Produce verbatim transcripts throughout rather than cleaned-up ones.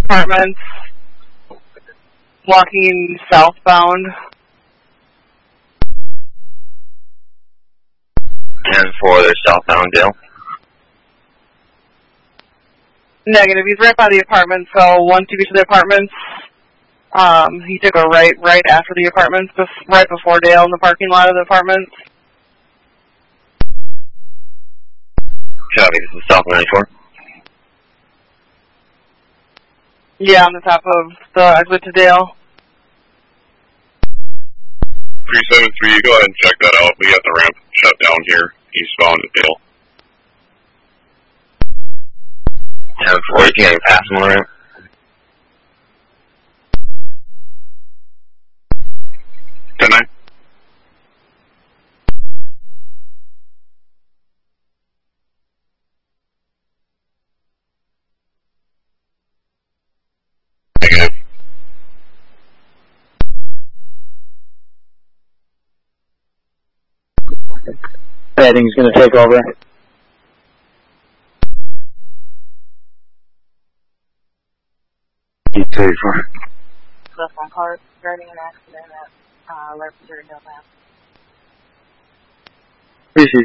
apartments, walking southbound. ten four, they're southbound, Dale. Negative. He's right by the apartment, so once you get to the apartments, um, he took a right right after the apartments, just right before Dale in the parking lot of the apartments. Copy, this is South ninety-four. Yeah, on the top of the exit to Dale. three seven three, go ahead and check that out. We got the ramp shut down here, eastbound at Dale. ten four, you can't pass them on ramp. ten nine. Negative. Heading's going to take over. thirty-four. Left on car, starting an accident at uh, right beside Hill Path. Receive.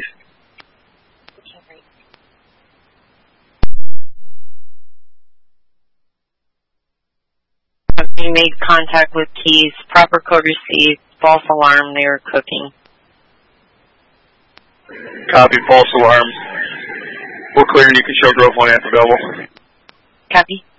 He made contact with Keys, proper code received, false alarm, they were cooking. Copy, false alarm. We're clear and you can show Grove one amp available. Copy.